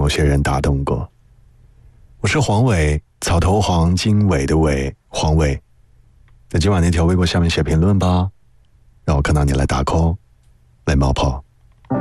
某些人打动过。我是黄伟，草头黄经纬的纬，黄伟。在今晚那条微博下面写评论吧，让我看到你来打 call， 来冒泡。